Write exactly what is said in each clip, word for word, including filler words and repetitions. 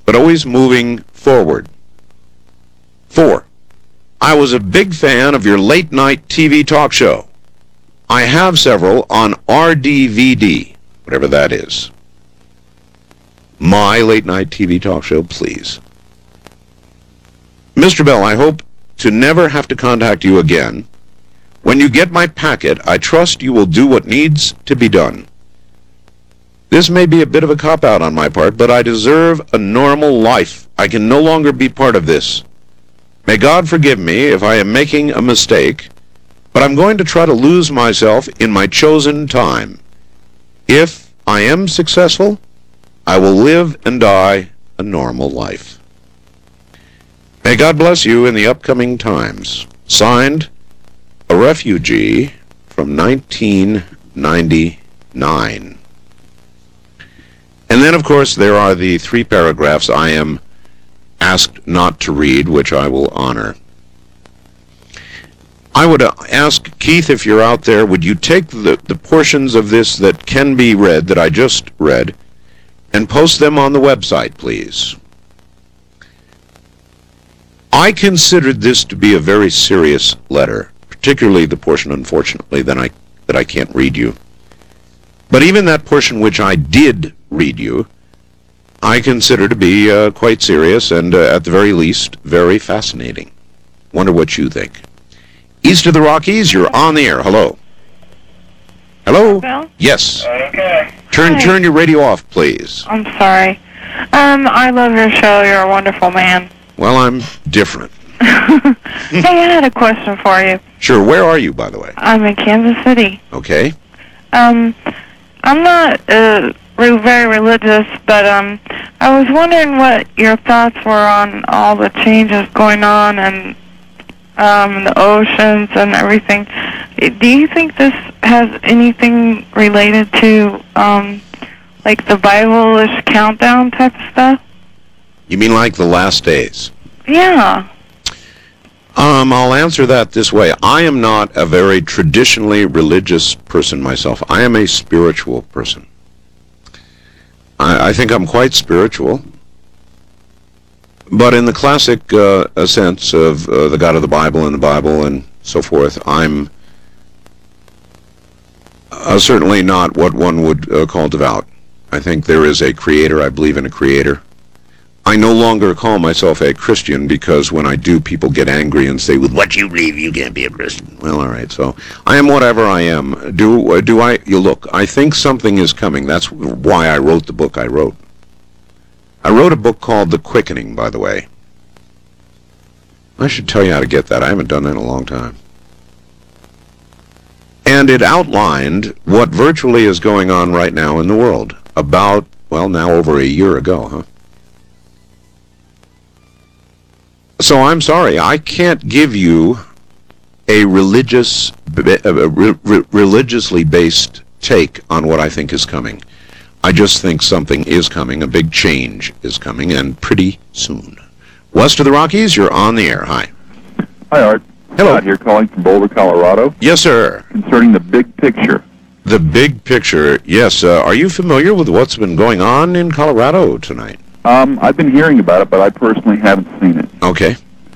but always moving forward. Four, I was a big fan of your late-night T V talk show. I have several on R D V D, whatever that is. My late-night T V talk show, please. Mister Bell, I hope to never have to contact you again. When you get my packet, I trust you will do what needs to be done. This may be a bit of a cop-out on my part, but I deserve a normal life. I can no longer be part of this. May God forgive me if I am making a mistake, but I'm going to try to lose myself in my chosen time. If I am successful, I will live and die a normal life. May God bless you in the upcoming times. Signed, a refugee from nineteen ninety-nine. And then, of course, there are the three paragraphs I am asked not to read, which I will honor. I would ask, Keith, if you're out there, would you take the, the portions of this that can be read, that I just read, and post them on the website, please? I considered this to be a very serious letter, particularly the portion, unfortunately, that I, that I can't read you. But even that portion which I did read you, I consider to be uh, quite serious and, uh, at the very least, very fascinating. Wonder what you think. East of the Rockies, you're on the air. Hello. Hello? Bill? Yes. Okay. Turn Hi. turn your radio off, please. I'm sorry. Um, I love your show. You're a wonderful man. Well, I'm different. Hey, I had a question for you. Sure. Where are you, by the way? I'm in Kansas City. Okay. Um, I'm not uh, re- very religious, but um, I was wondering what your thoughts were on all the changes going on and um, in the oceans and everything. Do you think this has anything related to um, like the Bible-ish countdown type of stuff? You mean like the last days? Yeah. Um, I'll answer that this way. I am not a very traditionally religious person myself. I am a spiritual person. I, I think I'm quite spiritual. But in the classic uh, sense of uh, the God of the Bible and the Bible and so forth, I'm uh, certainly not what one would uh, call devout. I think there is a creator. I believe in a creator. I no longer call myself a Christian because when I do, people get angry and say, with what you believe, you can't be a Christian. Well, all right, so I am whatever I am. Do uh, do I, you look, I think something is coming. That's why I wrote the book I wrote. I wrote a book called The Quickening, by the way. I should tell you how to get that. I haven't done that in a long time. And it outlined what virtually is going on right now in the world. About, well, now over a year ago, huh? So I'm sorry, I can't give you a religious, a re- religiously based take on what I think is coming. I just think something is coming, a big change is coming, and pretty soon. West of the Rockies, you're on the air. Hi. Hi, Art. Hello. Scott here calling from Boulder, Colorado, Yes, sir. concerning the big picture. The big picture, yes. Uh, are you familiar with what's been going on in Colorado tonight? Um, I've been hearing about it, but I personally haven't seen it. Okay.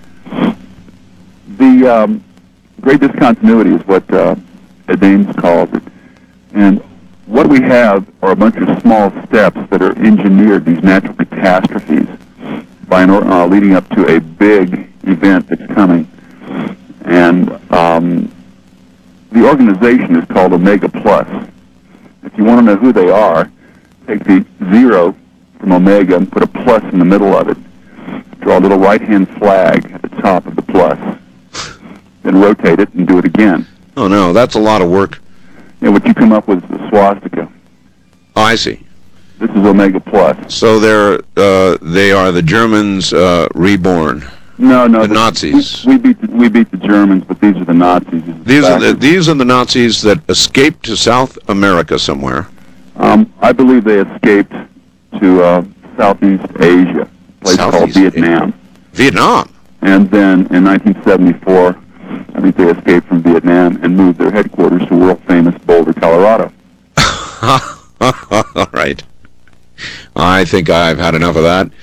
The um, great discontinuity is what uh, Ed Dames calls it. And what we have are a bunch of small steps that are engineered, these natural catastrophes, by an, or- uh, leading up to a big event that's coming. And um, the organization is called Omega Plus. If you want to know who they are, take the zero from Omega and put a plus in the middle of it. Draw a little right-hand flag at the top of the plus. Then rotate it and do it again. Oh, no, that's a lot of work. And what you come up with is the swastika. Oh, I see. This is Omega Plus. So they're, uh, they are the Germans uh, reborn. No, no. The Nazis. We, we beat the, we beat the Germans, but these are the Nazis. These are the, these are the Nazis that escaped to South America somewhere. Um, I believe they escaped to uh, Southeast Asia, a place called Southeast Vietnam. Asia. Vietnam. And then in nineteen seventy-four, I think they escaped from Vietnam and moved their headquarters to world-famous Boulder, Colorado. All right. I think I've had enough of that.